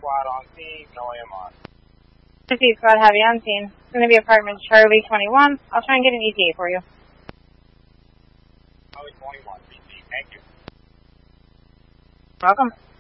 squad on scene, no AMR. Pursuit squad, have you on scene. It's going to be apartment Charlie 21. I'll try and get an ETA for you. Charlie 21, BC, thank you. Welcome.